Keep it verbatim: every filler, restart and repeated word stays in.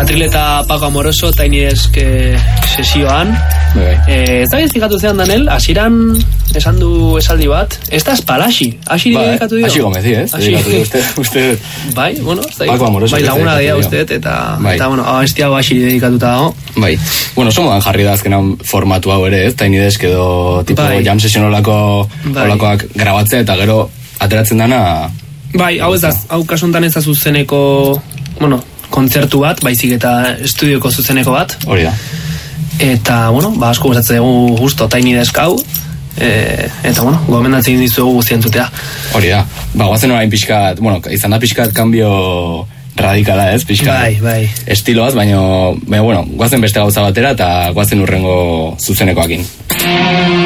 Atril eta Paco Amoroso Tiny Desk sesioan. Eh, ez da bizikatu zean Danel, hasieran esan du esaldi bat, ez da espalaxi, hasi ba, dedikatu dio. Hasi gomezi, ez? Dedikatu dio uste, uste. Bai, bueno, ez da. Paco Amoroso. Bai, laguna dira uste, eta, bai. Eta bueno, abestiago hasi dedikatuta dago. Bai, bueno, somodan jarri da azkenan formatu hau ere, ez? Tiny Desk edo tipo bai. Jam session olako, bai. Olakoak grabatzea eta gero ateratzen dana. Bai, hau ez da, hau kasuntan ez da zuzeneko, bueno, kontzertu bat, baizik eta estudioko zuzeneko bat. Hori da. Eta, bueno, ba, asko gustatzen dugu justo Tiny Desk hau, e, eta, bueno, gomendatzen dizuegu guztien zutea. Hori da. Ba, guazen orain pixkat, bueno, izan da pixkat kambio radikala, ez? Pixkat bai, bai. Estiloaz, baina, baina, bueno, guazen beste gauza batera eta guazen urrengo zuzenekoakin.